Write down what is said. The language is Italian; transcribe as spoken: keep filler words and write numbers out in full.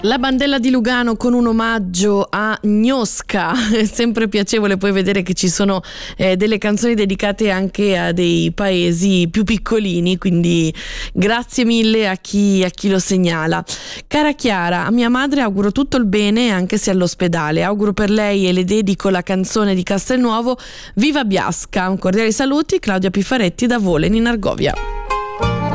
La Bandella di Lugano con un omaggio a Gnosca, è sempre piacevole poi vedere che ci sono eh, delle canzoni dedicate anche a dei paesi più piccolini, quindi grazie mille a chi, a chi lo segnala. Cara Chiara, a mia madre auguro tutto il bene anche se all'ospedale, auguro per lei e le dedico la canzone di Castelnuovo Viva Biasca. Un cordiale saluti, Claudia Pifaretti da Volen in Argovia.